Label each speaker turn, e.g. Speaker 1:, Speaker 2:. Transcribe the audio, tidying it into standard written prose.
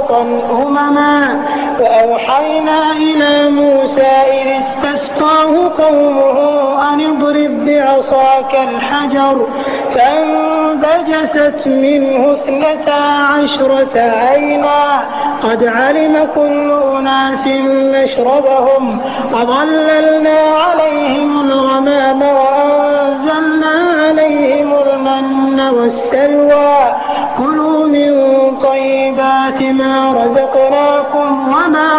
Speaker 1: وسطا أمما. وأوحينا إلى موسى إذ استسقاه قومه أن اضرب بعصاك الحجر فانبجست منه 12 عينا قد علم كل أناس مشربهم وظللنا عليهم الغمام وأنزلنا عليهم المن والسلوى كلوا من طيبات ما رزقناكم وما